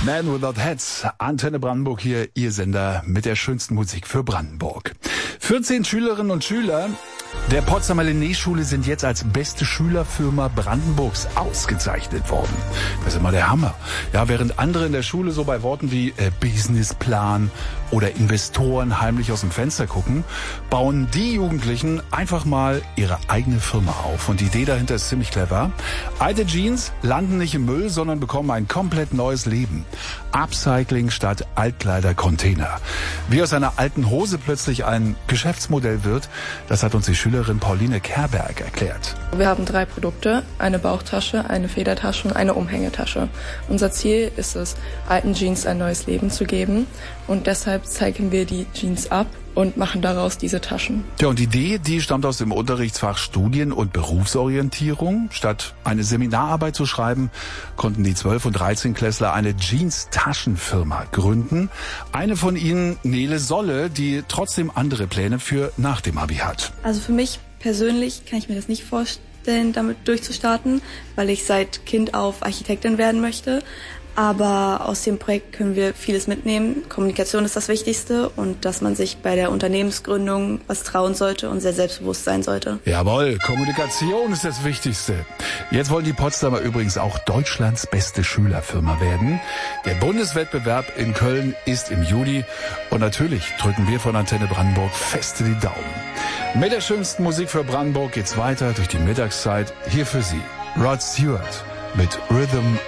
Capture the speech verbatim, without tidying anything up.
Man Without Hats, Antenne Brandenburg hier, Ihr Sender mit der schönsten Musik für Brandenburg. vierzehn Schülerinnen und Schüler der Potsdamer Linné-Schule sind jetzt als beste Schülerfirma Brandenburgs ausgezeichnet worden. Das ist immer der Hammer. Ja, während andere in der Schule so bei Worten wie äh, Businessplan oder Investoren heimlich aus dem Fenster gucken, bauen die Jugendlichen einfach mal ihre eigene Firma auf. Und die Idee dahinter ist ziemlich clever. Alte Jeans landen nicht im Müll, sondern bekommen ein komplett neues Leben. Upcycling statt Altkleidercontainer. Wie aus einer alten Hose plötzlich ein Geschäftsmodell wird, das hat uns die Schülerin Pauline Kerberg erklärt. Wir haben drei Produkte, eine Bauchtasche, eine Federtasche und eine Umhängetasche. Unser Ziel ist es, alten Jeans ein neues Leben zu geben und deshalb zeichnen wir die Jeans ab und machen daraus diese Taschen. Ja, und die Idee, die stammt aus dem Unterrichtsfach Studien- und Berufsorientierung. Statt eine Seminararbeit zu schreiben, konnten die zwölf- und dreizehn-Klässler eine Jeans-Taschenfirma gründen. Eine von ihnen, Nele Solle, die trotzdem andere Pläne für nach dem Abi hat. Also für mich persönlich kann ich mir das nicht vorstellen, damit durchzustarten, weil ich seit Kind auf Architektin werden möchte. Aber aus dem Projekt können wir vieles mitnehmen. Kommunikation ist das Wichtigste und dass man sich bei der Unternehmensgründung was trauen sollte und sehr selbstbewusst sein sollte. Jawohl, Kommunikation ist das Wichtigste. Jetzt wollen die Potsdamer übrigens auch Deutschlands beste Schülerfirma werden. Der Bundeswettbewerb in Köln ist im Juli und natürlich drücken wir von Antenne Brandenburg feste die Daumen. Mit der schönsten Musik für Brandenburg geht's weiter durch die Mittagszeit. Hier für Sie Rod Stewart mit Rhythm